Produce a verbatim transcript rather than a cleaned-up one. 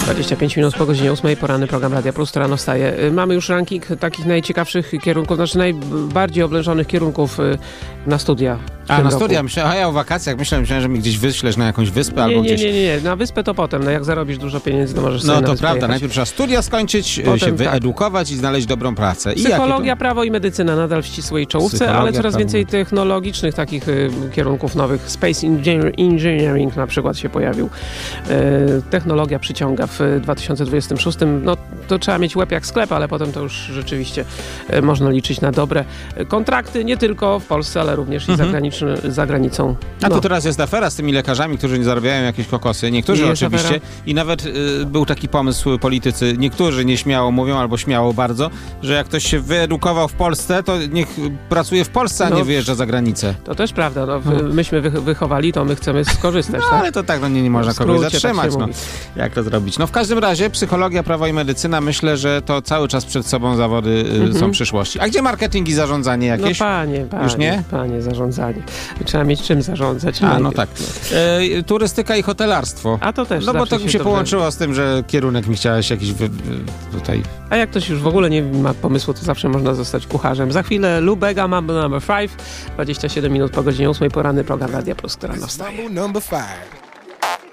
dwadzieścia pięć minut po godzinie ósmej, poranny program Radia Plus, to rano wstaje. Mamy już ranking takich najciekawszych kierunków, znaczy najbardziej oblężonych kierunków na studia. A, na studia? Myślałem, a ja o wakacjach myślałem, myślałem, że mi gdzieś wyślesz na jakąś wyspę nie, albo nie, gdzieś... Nie, nie, nie, na wyspę to potem. No jak zarobisz dużo pieniędzy, to możesz sobie No na to wyspę prawda, jechać. najpierw trzeba studia skończyć, potem, się wyedukować tak. i znaleźć dobrą pracę. I Psychologia, to... prawo i medycyna nadal w ścisłej czołówce, Psychologia, ale coraz prawo. więcej technologicznych takich y, kierunków nowych. Space Engineering na przykład się pojawił. Y, technologia przyciąga w dwa tysiące dwudziestym szóstym. No to trzeba mieć łeb jak sklep, ale potem to już rzeczywiście y, można liczyć na dobre kontrakty, nie tylko w Polsce, ale również mhm. i zagraniczne, za granicą. A no. to teraz jest afera z tymi lekarzami, którzy nie zarabiają jakieś kokosy. Niektórzy nie oczywiście. Afera. I nawet y, był taki pomysł politycy, niektórzy nieśmiało mówią, albo śmiało bardzo, że jak ktoś się wyedukował w Polsce, to niech pracuje w Polsce, a no, nie wyjeżdża za granicę. To też prawda. No, no. Myśmy wy, wychowali, to my chcemy skorzystać. No tak? ale to tak, no nie, nie można kogoś zatrzymać. Tak no. Jak to zrobić? No w każdym razie psychologia, prawo i medycyna, myślę, że to cały czas przed sobą zawody y, mhm. są przyszłości. A gdzie marketing i zarządzanie jakieś? No panie, panie. Już nie? Panie, zarządzanie. Trzeba mieć czym zarządzać. A, no tak. E, turystyka i hotelarstwo. A to też. No bo to mi się dobrze. połączyło z tym, że kierunek mi chciałeś jakiś wy, tutaj... A jak ktoś już w ogóle nie ma pomysłu, to zawsze można zostać kucharzem. Za chwilę Lubega, Mambo number five, dwadzieścia siedem minut po godzinie ósmej, poranny program Radia Plus, która wstaje.